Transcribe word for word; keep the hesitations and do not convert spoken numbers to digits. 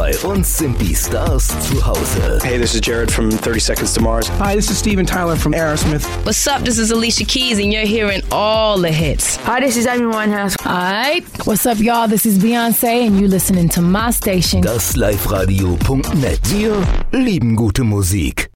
Bei uns sind die Stars zu Hause. Hey, this is Jared from thirty Seconds to Mars. Hi, this is Steven Tyler from Aerosmith. What's up? This is Alicia Keys, and you're hearing all the hits. Hi, this is Amy Winehouse. Alright, what's up, y'all? This is Beyonce, and you listening to my station. das live radio punkt net. Wir lieben gute Musik.